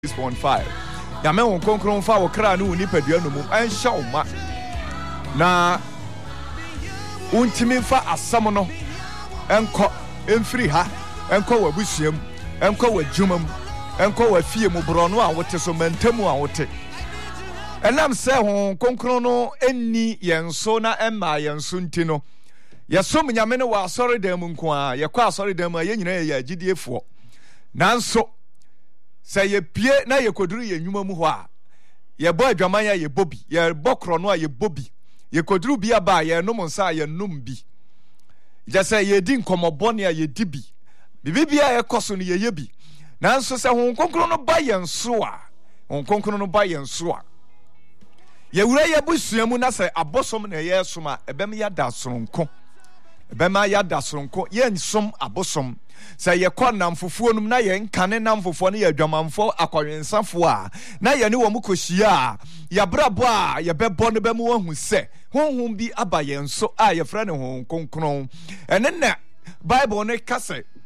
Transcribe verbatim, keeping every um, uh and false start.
six point five. Yame won konkron fa wo kra no ni padua no mum anhya wo ma na untimi fa asam no enko emfiri ha enko wabusuam enko wadwumam enko wafie mu bro no a wote so mantamu a wote enam se ho konkron no enni yenso na emma yenso ntino yesom nyame no wa asori dam nko a yekwa asori dam a yenyina ye agidiefo nanso say ye pie na ye koduru ye nwuma mu ho a ye bo adwaman ya ye bobi ye bokro no a ye bobi ye koduru bia ba ye no monsa ye num bi je say ye di nkomobone a ye di bi bibibia ye koso no ye ye bi nanso se hon konkro no ba ye nso a hon konkro no ba ye nso a ye wura ye busuamu na say abosom na ye soma ebem ya da soronko ebem ya da soronko ye nsom abosom say ye kwa namfufuo num na ye nkane namfufuo ne ye adwamanfo akwenensafo a na ye ne wo mukohia a ya brabo a ye bebo ne be mu wahu se honhom bi aba ye nso a ye fra ne hon konkron ene na Bible ne kase